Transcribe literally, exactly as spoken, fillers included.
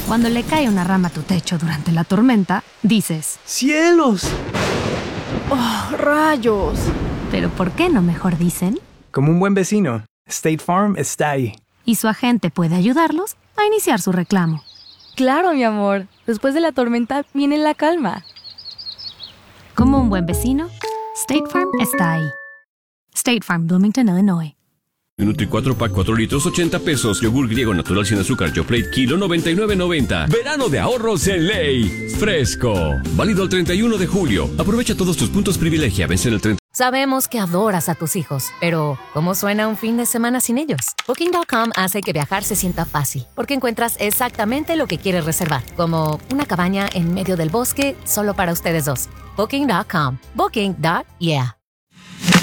Cuando le cae una rama a tu techo durante la tormenta, dices: ¡cielos! ¡Oh, rayos! ¿pero por qué no mejor dicen? Como un buen vecino, State Farm está ahí. Y su agente puede ayudarlos a iniciar su reclamo. Claro, mi amor. Después de la tormenta viene la calma. Como un buen vecino, State Farm está ahí. State Farm, Bloomington, Illinois. Nutri cuatro pack cuatro litros, ochenta pesos. Yogur griego natural sin azúcar, Yoplait, kilo, noventa y nueve noventa. Verano de ahorros en Ley. Fresco. Válido el treinta y uno de julio. Aprovecha todos tus puntos privilegia. Vence en el treinta. Sabemos que adoras a tus hijos, pero ¿cómo suena un fin de semana sin ellos? Booking punto com hace que viajar se sienta fácil, porque encuentras exactamente lo que quieres reservar, como una cabaña en medio del bosque solo para ustedes dos. Booking punto com. Booking. Yeah.